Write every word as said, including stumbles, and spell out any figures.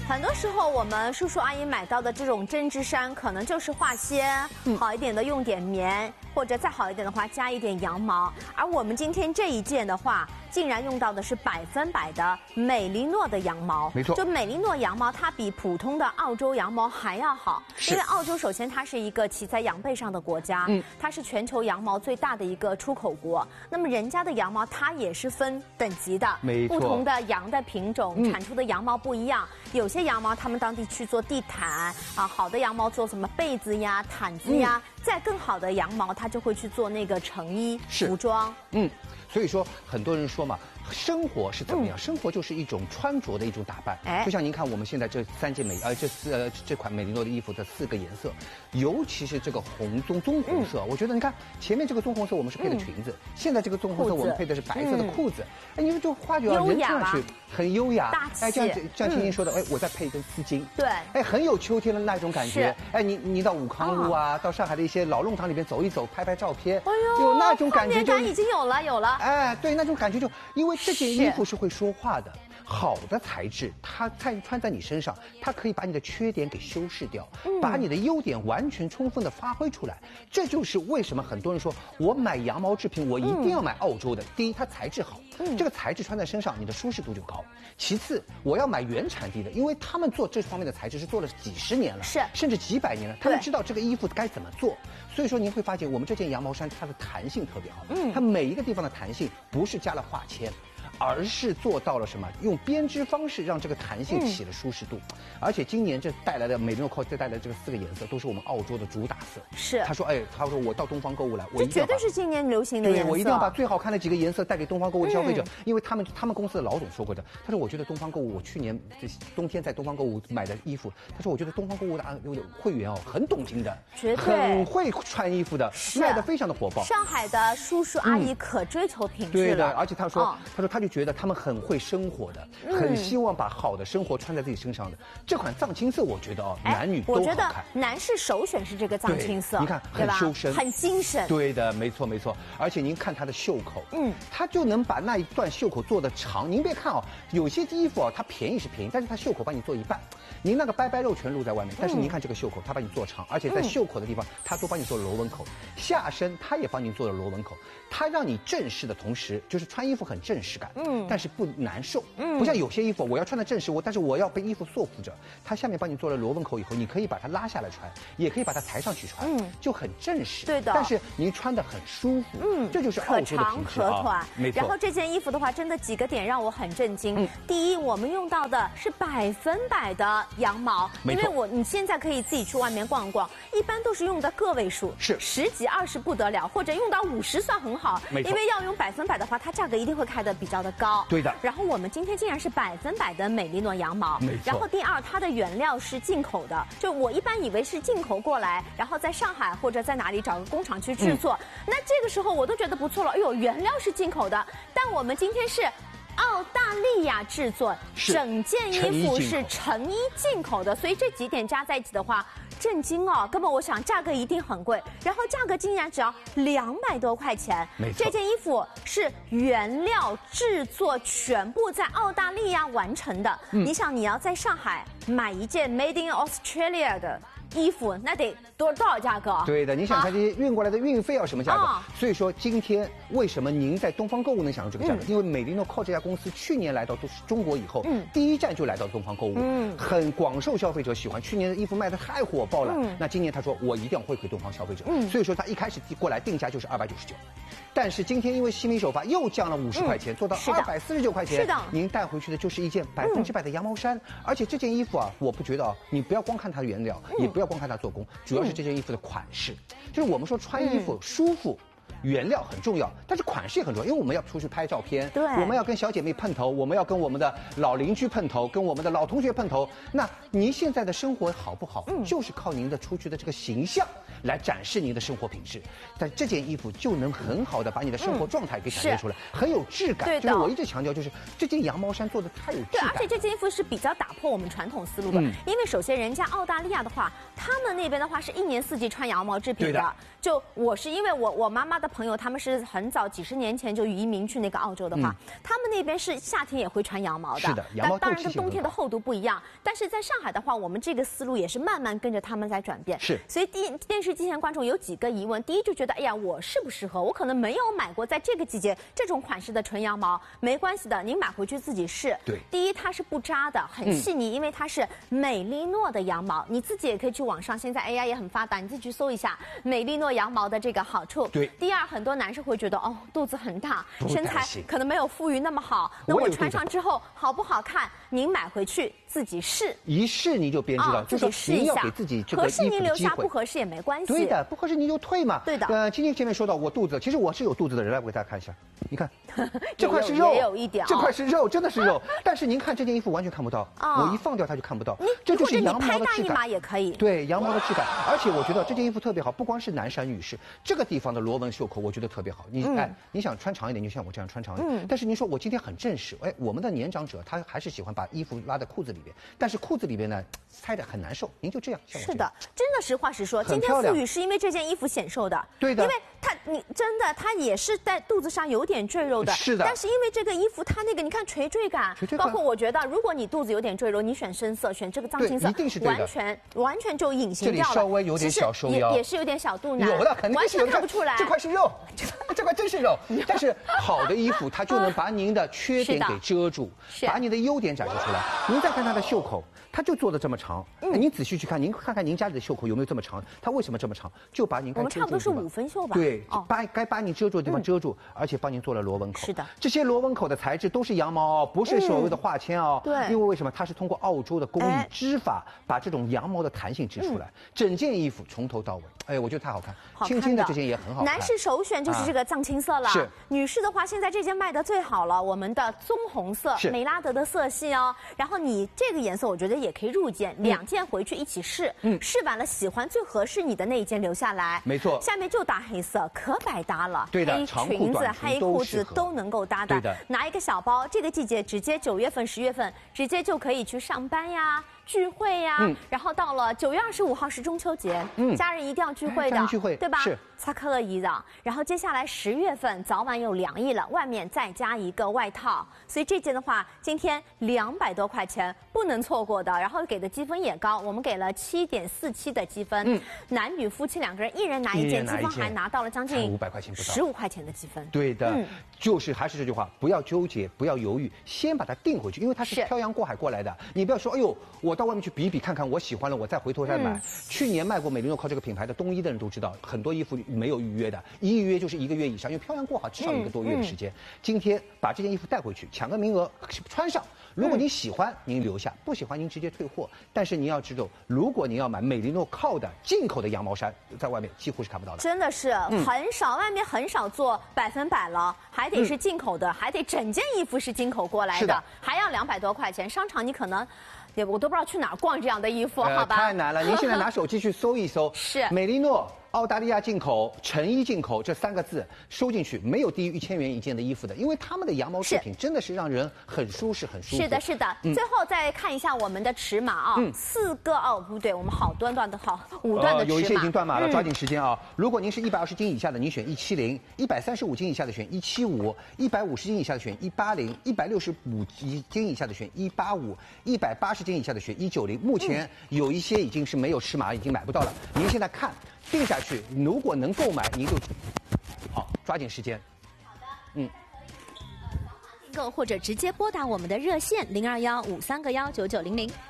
很多时候我们叔叔阿姨买到的这种针织衫，可能就是化纤，嗯、好一点的用点棉，或者再好一点的话加一点羊毛。而我们今天这一件的话，竟然用到的是百分百的美利诺的羊毛。 没错， 就美利诺羊毛，它比普通的澳洲羊毛还要好，因为澳洲首先它是一个骑在羊背上的国家，嗯，它是全球羊毛最大的一个出口国。那么人家的羊毛它也是分等级的， 没错， 不同的羊的品种、嗯、产出的羊毛不一样，有些羊毛他们当地去做地毯啊，好的羊毛做什么被子呀、毯子呀，嗯、再更好的羊毛，它就会去做那个成衣、服装。嗯， 所以说很多人说嘛。生活是怎么样？嗯、生活就是一种穿着的一种打扮。哎，就像您看我们现在这三件美呃这四呃这款美利诺的衣服的四个颜色，尤其是这个红棕棕红色，嗯、我觉得你看前面这个棕红色我们是配的裙子，嗯、现在这个棕红色我们配的是白色的裤子。哎、嗯，你们就发觉人看上去很优雅， 大气。 哎，像像青青说的，哎，我再配一根丝巾， 对， 哎，很有秋天的那种感觉。哎，你你到武康路啊，哦、到上海的一些老弄堂里边走一走，拍拍照片，哎呦，有那种感觉就已经有了有了。 哎，对，那种感觉就因为这件衣服是会说话的，好的材质，它在穿在你身上，它可以把你的缺点给修饰掉，嗯、把你的优点完全充分的发挥出来。这就是为什么很多人说我买羊毛制品，我一定要买澳洲的。嗯、第一，它材质好，嗯、这个材质穿在身上，你的舒适度就高。其次，我要买原产地的，因为他们做这方面的材质是做了几十年了， 是甚至几百年了，他们知道这个衣服该怎么做。所以说您会发现，我们这件羊毛衫它的弹性特别好，嗯，它每一个地方的弹性不是加了化纤。而是做到了什么？用编织方式让这个弹性起了舒适度，嗯、而且今年这带来的美利诺 Co 这带来的这个四个颜色都是我们澳洲的主打色。是，他说，哎，他说我到东方购物来，我这绝对是今年流行的颜色。 对，我一定要把最好看的几个颜色带给东方购物的消费者，嗯、因为他们他们公司的老总说过的，他说我觉得东方购物，我去年冬天在东方购物买的衣服，他说我觉得东方购物的会员哦很懂经的， 绝对很会穿衣服的，卖的非常的火爆。 上海的叔叔阿姨可追求品质了。 对的，而且他说，哦、他说他就觉得他们很会生活的，很希望把好的生活穿在自己身上的。嗯、这款藏青色，我觉得哦，男女都好看。 我觉得男士首选是这个藏青色， 你看很修身， 很精神。 对的，没错没错。而且您看它的袖口，嗯，它就能把那一段袖口做得长。您别看哦，有些衣服哦，它便宜是便宜，但是它袖口帮你做一半，您那个掰掰肉全露在外面。但是您看这个袖口，它帮你做长，而且在袖口的地方，它都帮你做了螺纹口，下身它也帮你做了螺纹口，它让你正式的同时，就是穿衣服很正式感，嗯，但是不难受，嗯，不像有些衣服我要穿的正式，我但是我要被衣服束缚着，它下面帮你做了螺纹口以后，你可以把它拉下来穿，也可以把它抬上去穿，嗯，就很正式， 对的， 但是您穿的很舒服，嗯，这就是澳洲的品质啊， 可长可短， 没错。 然后这件衣服的话，真的几个点让我很震惊。嗯、第一，我们用到的是百分百的羊毛，因为我你现在可以自己去外面逛逛，一般都是用的个位数， 是十几二十不得了，或者用到五十算很好， 没错。 因为要用百分百的话，它价格一定会开得比较的高， 对的。 然后我们今天竟然是百分百的美利诺羊毛， 没错。 然后第二，它的原料是进口的，就我一般以为是进口过来，然后在上海或者在哪里找个工厂去制作，嗯、那这个时候我都觉得不错了。哎呦，原料是进口的，但我们今天是澳大利亚制作，整件衣服是成衣进口的，所以这几点加在一起的话，震惊哦！根本我想价格一定很贵，然后价格竟然只要两百多块钱。 没错， 这件衣服是原料制作全部在澳大利亚完成的。嗯、你想，你要在上海买一件 Made in Australia 的衣服，那得多多少价格？ 对的，你想看这些运过来的运费要什么价格？啊、所以说今天为什么您在东方购物能享受这个价格？嗯、因为美利诺 Co 这家公司去年来到中国以后，嗯、第一站就来到东方购物，嗯、很广受消费者喜欢。去年的衣服卖得太火爆了，嗯、那今年他说我一定要回馈东方消费者，嗯、所以说他一开始过来定价就是二百九十九。但是今天因为西米手法又降了五十块钱，嗯、做到二百四十九块钱。 是的， 您带回去的就是一件百分之百的羊毛衫，嗯、而且这件衣服啊，我不觉得啊，你不要光看它的原料，嗯、也不要光看它做工，主要是这件衣服的款式。嗯、就是我们说穿衣服舒服。嗯原料很重要，但是款式也很重要，因为我们要出去拍照片， 对， 我们要跟小姐妹碰头，我们要跟我们的老邻居碰头，跟我们的老同学碰头。那您现在的生活好不好，嗯、就是靠您的出去的这个形象来展示您的生活品质。但这件衣服就能很好的把你的生活状态给展现出来，嗯、很有质感。 对的， 就是我一直强调，就是这件羊毛衫做的太有质感。 对，而且这件衣服是比较打破我们传统思路的，嗯、因为首先人家澳大利亚的话，他们那边的话是一年四季穿羊毛制品的。 对的， 就我是因为我我妈妈的朋友，他们是很早几十年前就移民去那个澳洲的话，嗯、他们那边是夏天也会穿羊毛的。 是的，羊毛当然跟冬天的厚度不一样。但是在上海的话，我们这个思路也是慢慢跟着他们在转变。 是。 所以电电视机前观众有几个疑问：第一就觉得，哎呀，我适不适合？我可能没有买过在这个季节这种款式的纯羊毛，没关系的，您买回去自己试。 对。 第一，它是不扎的，很细腻，嗯、因为它是美利诺的羊毛，你自己也可以去网上，现在 A I 也很发达，你自己去搜一下美利诺羊毛的这个好处。 对。 第二，很多男生会觉得，哦，肚子很大，身材可能没有富裕那么好，那我穿上之后好不好看？您买回去自己试， 一试您就便知道， 哦、自己试一下， 给自己这个合适您留下，不合适也没关系。 对的，不合适您就退嘛。 对的。 呃，今天前面说到我肚子，其实我是有肚子的人，来我给大家看一下，你看，这块是肉， 也有一点、哦， 这块是肉，真的是肉。但是您看这件衣服完全看不到，哦、我一放掉它就看不到。这就是羊毛的质感也可以。 对，羊毛的质感，而且我觉得这件衣服特别好，不光是男士女士，这个地方的螺纹袖口我觉得特别好。你、嗯、哎，你想穿长一点，就像我这样穿长一点。嗯、但是您说我今天很正式，哎，我们的年长者他还是喜欢把衣服拉在裤子里边，但是裤子里边呢，塞着很难受。您就这样，像我这样。 是的，真的实话实说，今天傅宇是因为这件衣服显瘦的。 对的。 因为他你真的他也是在肚子上有点赘肉的。 是的。 但是因为这个衣服它那个你看垂坠感， 垂坠感， 包括我觉得如果你肚子有点赘肉，你选深色，选这个藏青色， 一定是对的， 完全完全就隐形掉了。 这里稍微有点小收腰， 也也是有点小肚腩， 有的肯定是有， 完全看不出来。 这块是肉，这块真是肉。但是好的衣服它就能把您的缺点给遮住，把你的优点展示出来。您再看它的袖口，它就做的这么长。嗯，您仔细去看，您看看您家里的袖口有没有这么长？它为什么这么长？就把您该遮住的地方， 我们差不多是五分袖吧？ 对，把该把你遮住的地方遮住，而且帮您做了螺纹口。 是的， 这些螺纹口的材质都是羊毛哦，不是所谓的化纤哦。 对， 因为为什么？它是通过澳洲的工艺织法，把这种羊毛的弹性织出来，整件衣服从头到尾，哎，我觉得太好看。轻轻的这件也很好看。 男士首选就是这个藏青色了。是。女士的话，现在这件卖的最好了，我们的棕红色，美拉德的色系哦。然后你这个颜色，我觉得也可以入件，两件回去一起试。嗯。试完了喜欢最合适你的那一件留下来。 没错。 下面就搭黑色，可百搭了。 对的。 黑裙子、黑裤子都能够搭的。 对的。 拿一个小包，这个季节直接九月份、十月份直接就可以去上班呀。聚会呀、啊，嗯、然后到了九月二十五号是中秋节，嗯，家人一定要聚会的， 家人聚会对吧？ 是擦克伊的。然后接下来十月份早晚有凉意了，外面再加一个外套，所以这件的话，今天两百多块钱不能错过的。然后给的积分也高，我们给了七点四七的积分，嗯，男女夫妻两个人一人拿一件，积分还拿到了将近五百块钱不到， 十五块钱的积分。 对的，嗯、就是还是这句话，不要纠结，不要犹豫，先把它订回去，因为它是漂洋过海过来的。你不要说，哎呦，我到外面去比一比看看。我喜欢了，我再回头再买。嗯、去年卖过美利诺靠这个品牌的冬衣的人都知道，很多衣服没有预约的，一预约就是一个月以上，因为漂洋过海至少一个多月的时间。嗯嗯、今天把这件衣服带回去，抢个名额穿上。如果你喜欢，您留下；不喜欢，您直接退货。但是您要知道，如果您要买美利诺靠的进口的羊毛衫，在外面几乎是看不到的。 真的是、嗯、很少，外面很少做百分百了，还得是进口的，嗯、还得整件衣服是进口过来的， 的还要两百多块钱。商场你可能。我都不知道去哪儿逛这样的衣服， 呃、 好吧？ 太难了，您现在拿手机去搜一搜， 是美利诺。澳大利亚进口、成衣进口这三个字收进去，没有低于一千元一件的衣服的，因为他们的羊毛制品真的是让人很舒适、很舒服。 是的，是的。嗯、最后再看一下我们的尺码啊，嗯、四个哦，不对，我们好端端的好五段的尺码、呃， 有一些已经断码了，嗯、抓紧时间啊！如果您是一百二十斤以下的，您选一七零；一百三十五斤以下的选一七五；一百五十斤以下的选一八零；一百六十五斤以下的选一八五；一百八十斤以下的选一九零。目前有一些已经是没有尺码，已经买不到了。您现在看。定下去，如果能购买，您就好抓紧时间。 好的，嗯，订购或者直接拨打我们的热线零二幺五三个幺九九零零。